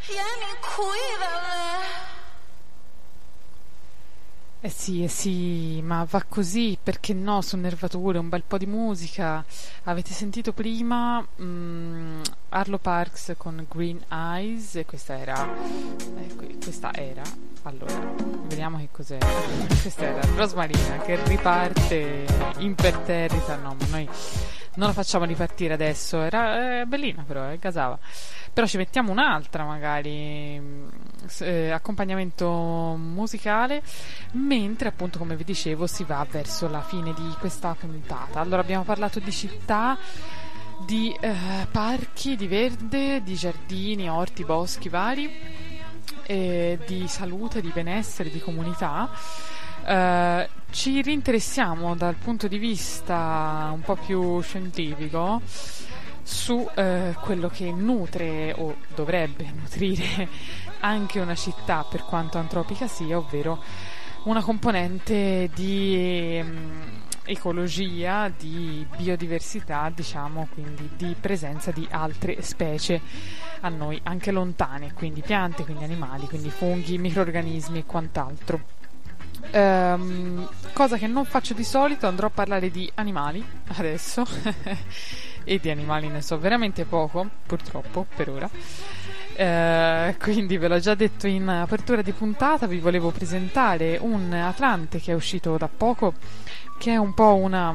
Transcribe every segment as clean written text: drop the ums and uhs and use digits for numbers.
Vieni qui da me. Eh sì, ma va così, perché no, su Nervature, un bel po' di musica. Avete sentito prima Arlo Parks con Green Eyes, e allora, vediamo che cos'è. Questa era Rosmarina che riparte imperterrita, no, ma noi non la facciamo ripartire adesso, era bellina però, gasava. Però ci mettiamo un'altra magari, accompagnamento musicale, mentre appunto, come vi dicevo, si va verso la fine di questa puntata. Allora, abbiamo parlato di città, di parchi, di verde, di giardini, orti, boschi vari, di salute, di benessere, di comunità. Ci rinteressiamo dal punto di vista un po' più scientifico su quello che nutre o dovrebbe nutrire anche una città, per quanto antropica sia, ovvero una componente di ecologia, di biodiversità, diciamo, quindi di presenza di altre specie a noi anche lontane, quindi piante, quindi animali, quindi funghi, microrganismi e quant'altro. Cosa che non faccio di solito, andrò a parlare di animali adesso e di animali ne so veramente poco, purtroppo, per ora. Quindi ve l'ho già detto in apertura di puntata, vi volevo presentare un Atlante che è uscito da poco, che è un po' una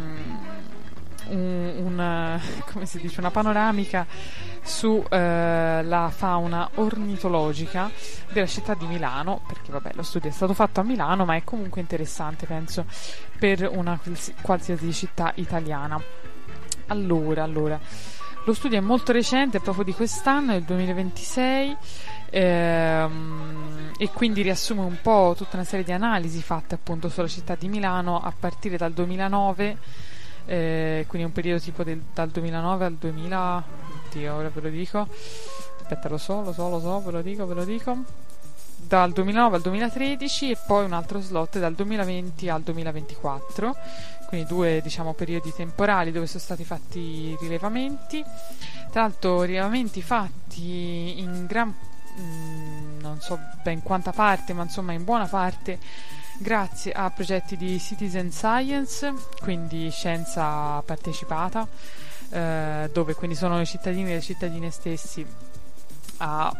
come si dice, una panoramica su la fauna ornitologica della città di Milano, perché vabbè, lo studio è stato fatto a Milano, ma è comunque interessante, penso, per una qualsiasi città italiana. Allora, lo studio è molto recente, è proprio di quest'anno, del 2026, e quindi riassume un po' tutta una serie di analisi fatte appunto sulla città di Milano a partire dal 2009, quindi un periodo tipo dal 2009 al 2000, oddio, ora ve lo dico, aspetta, lo so, ve lo dico, dal 2009 al 2013 e poi un altro slot dal 2020 al 2024, quindi due, diciamo, periodi temporali dove sono stati fatti rilevamenti. Tra l'altro rilevamenti fatti in non so ben quanta parte, ma insomma in buona parte grazie a progetti di citizen science, quindi scienza partecipata, dove quindi sono i cittadini e le cittadine stessi a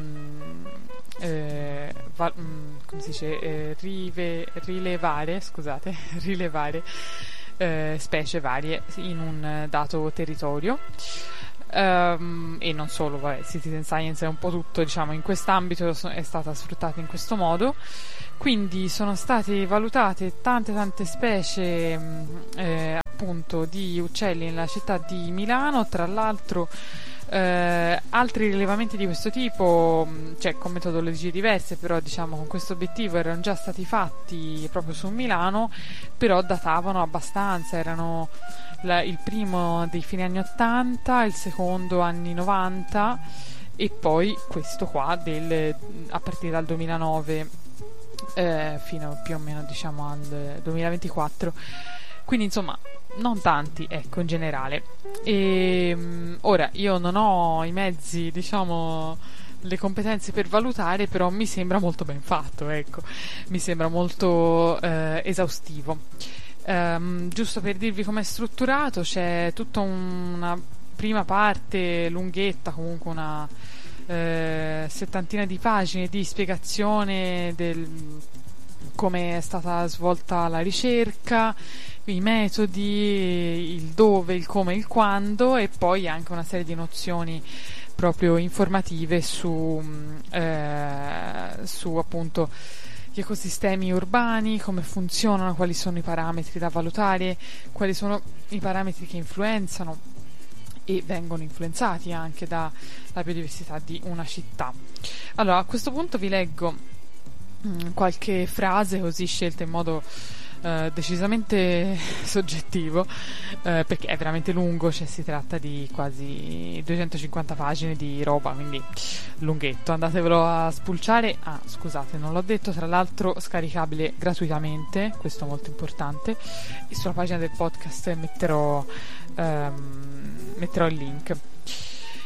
come si dice, rilevare specie varie in un dato territorio. E non solo, vabbè, citizen science è un po' tutto, diciamo, in quest'ambito è stata sfruttata in questo modo. Quindi sono state valutate tante specie appunto di uccelli nella città di Milano, tra l'altro altri rilevamenti di questo tipo, cioè con metodologie diverse, però diciamo con questo obiettivo, erano già stati fatti proprio su Milano, però datavano abbastanza, erano il primo dei fine anni 80, il secondo anni 90 e poi questo qua a partire dal 2009 fino più o meno, diciamo, al 2024. Quindi insomma non tanti, ecco, in generale. E ora io non ho i mezzi, diciamo, le competenze per valutare, però mi sembra molto ben fatto, ecco, mi sembra molto esaustivo. Giusto per dirvi com'è strutturato, c'è tutta una prima parte lunghetta, comunque una settantina di pagine di spiegazione del come è stata svolta la ricerca, i metodi, il dove, il come, il quando, e poi anche una serie di nozioni proprio informative su appunto gli ecosistemi urbani, come funzionano, quali sono i parametri da valutare, quali sono i parametri che influenzano e vengono influenzati anche dalla biodiversità di una città. Allora, a questo punto vi leggo qualche frase così scelta in modo decisamente soggettivo, perché è veramente lungo, cioè si tratta di quasi 250 pagine di roba, quindi lunghetto, andatevelo a spulciare. Scusate, non l'ho detto, tra l'altro scaricabile gratuitamente, questo è molto importante, e sulla pagina del podcast metterò il link.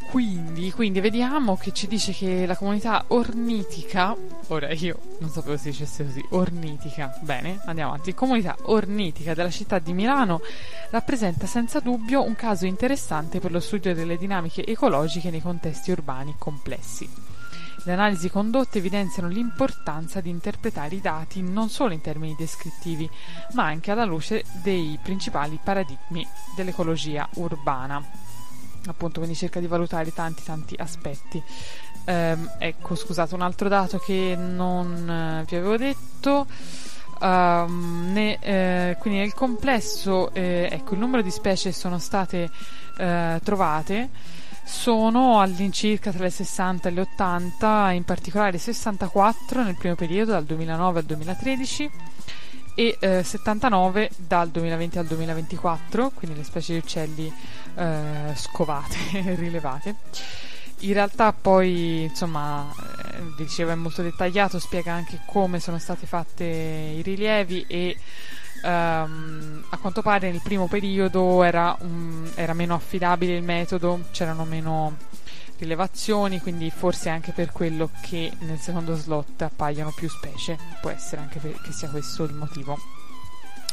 Quindi vediamo che ci dice che la comunità ornitica, ora io non sapevo si dicesse così, ornitica, bene, andiamo avanti, comunità ornitica della città di Milano rappresenta senza dubbio un caso interessante per lo studio delle dinamiche ecologiche nei contesti urbani complessi. Le analisi condotte evidenziano l'importanza di interpretare i dati non solo in termini descrittivi, ma anche alla luce dei principali paradigmi dell'ecologia urbana. Appunto, quindi cerca di valutare tanti aspetti. Ecco, scusate, un altro dato che non vi avevo detto. Quindi nel complesso, ecco, il numero di specie sono state trovate sono all'incirca tra le 60 e le 80, in particolare 64 nel primo periodo dal 2009 al 2013 e 79 dal 2020 al 2024, quindi le specie di uccelli scovate, rilevate. In realtà poi, insomma, vi dicevo, è molto dettagliato, spiega anche come sono state fatte i rilievi e a quanto pare nel primo periodo era meno affidabile il metodo, c'erano meno rilevazioni, quindi forse anche per quello che nel secondo slot appaiono più specie, può essere anche che sia questo il motivo.